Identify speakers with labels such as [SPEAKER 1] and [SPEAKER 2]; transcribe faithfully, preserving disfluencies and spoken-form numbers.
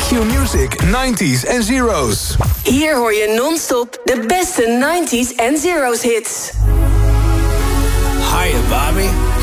[SPEAKER 1] Q-Music nineties en zeros.
[SPEAKER 2] Hier hoor je non-stop de beste nineties en zeros hits.
[SPEAKER 3] Hiya, Bobby.